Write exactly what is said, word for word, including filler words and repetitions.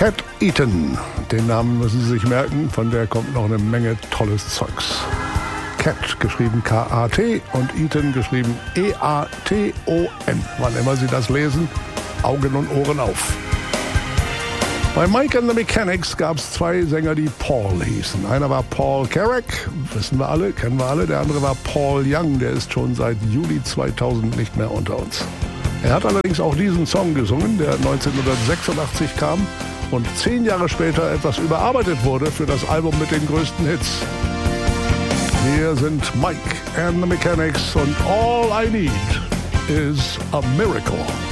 Cat Eaton, den Namen müssen Sie sich merken, von der kommt noch eine Menge tolles Zeugs. Cat, geschrieben K A T und Eaton, geschrieben E A T O N. Wann immer Sie das lesen, Augen und Ohren auf. Bei Mike and the Mechanics gab es zwei Sänger, die Paul hießen. Einer war Paul Carrack, wissen wir alle, kennen wir alle. Der andere war Paul Young, der ist schon seit Juli zweitausend nicht mehr unter uns. Er hat allerdings auch diesen Song gesungen, der neunzehnhundertsechsundachtzig kam und zehn Jahre später etwas überarbeitet wurde für das Album mit den größten Hits. Hier sind Mike and the Mechanics und All I Need is a Miracle.